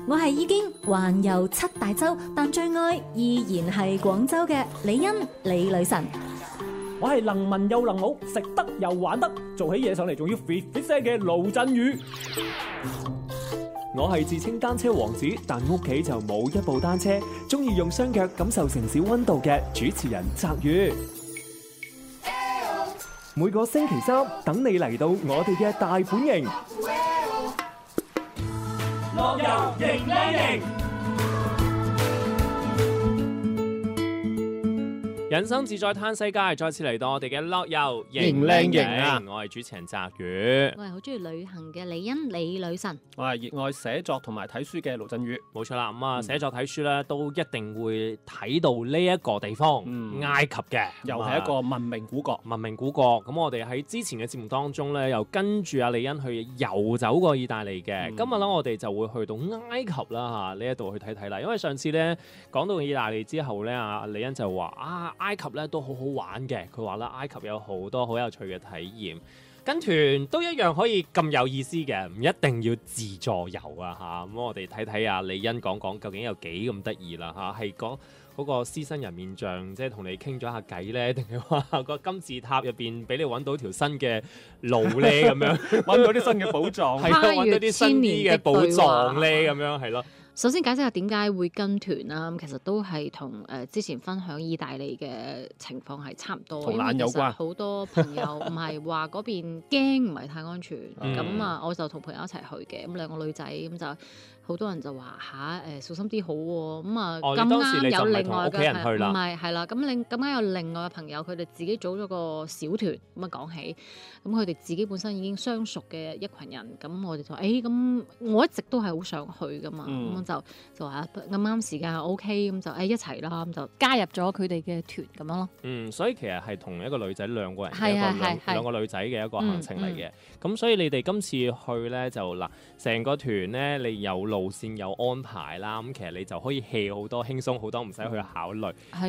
我係已經環遊7大洲，但最愛依然係廣州嘅李欣李女神。 我係能文又能武，食得又玩得，做起嘢上嚟仲要 fit 聲嘅盧振宇。 我係自稱單車王子，但屋企就冇一部單車，中意用雙腳感受城市溫度嘅主持人澤宇。每個星期三等你嚟到我哋嘅大本營， 樂遊型靚型。 人生自在嘆世界，再次嚟到我哋嘅樂遊型靚型啊！ 我係主持人澤宇， 我係好中意旅行嘅李欣李女神， 我係熱愛寫作同埋睇書嘅盧振宇。 冇錯啦，寫作睇書咧都一定會睇到呢一個地方，埃及嘅， 又係一個文明古國。 文明古國。咁我哋喺之前嘅節目當中咧，又跟住阿李欣去遊走過意大利嘅。今日咧，我哋就會去到埃及啦嚇，呢一度去睇睇啦。因為上次咧講到意大利之後咧，阿李欣就話埃及咧都好好玩嘅，佢話啦埃及有好多好有趣嘅體驗，跟團都一樣可以咁有意思嘅，唔一定要自助遊啊嚇。咁我哋睇睇阿李欣講究竟有幾咁得意啦嚇，係講嗰個獅身人面像，即係同你傾咗下偈咧，定係話個金字塔入邊俾你揾到條新嘅路咧咁樣， 揾到啲新嘅寶藏， 係咯，揾到啲新啲嘅寶藏咧咁樣，係咯。 首先解釋下點解會跟團啦，其實都係同之前分享意大利嘅情況係差唔多， 同懶有關。 好多朋友唔係話嗰邊驚，唔係太安全，咁我就同朋友一齊去嘅，咁兩個女仔咁就好多人就話小心啲好喎，咁咁啱有另外嘅唔係係啦，咁啱有另外嘅朋友，佢哋自己組咗個小團咁講起，咁佢哋自己本身已經相熟嘅一群人，咁我哋就話咁我一直都係好想去噶嘛。就話咁啱時間 OK， 咁就一齊啦，咁就加入咗佢哋嘅團咁樣咯。 所以其實係同一個女仔兩個人兩個女仔嘅一個行程嚟嘅。咁所以你哋今次去咧就嗱，成個團咧你有路線有安排啦，咁其實你就可以 hea 好多，輕鬆好多，唔使去考慮。